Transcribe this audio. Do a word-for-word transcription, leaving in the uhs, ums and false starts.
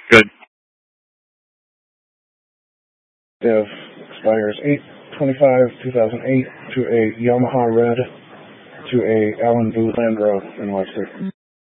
Good. Dev expires eight twenty-five two thousand eight to a Yamaha Red to a Allen Blue Land Road in Webster.